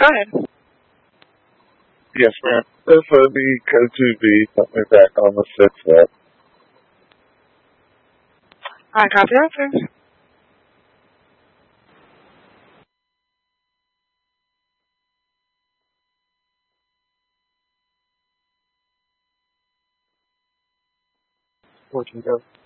ahead. Yes, ma'am. FOB code 2B, put me back on the 6th up. I copy that, sir. Fortune go.